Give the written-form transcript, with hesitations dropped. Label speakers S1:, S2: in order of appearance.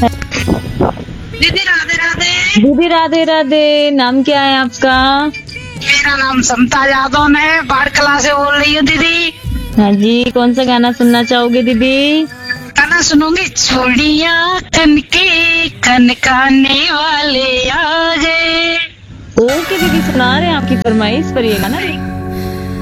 S1: दीदी राधे राधे।
S2: दीदी राधे राधे। नाम क्या है आपका?
S1: मेरा नाम समता यादव है, बाड़कला से बोल रही हूँ दीदी।
S2: हाँ जी, कौन सा गाना सुनना चाहोगे दीदी?
S1: गाना सुनूंगी, चूड़िया कनके कनकाने वाले आ गए।
S2: ओके दीदी, सुना रहे हैं आपकी फरमाइश पर ये गाना।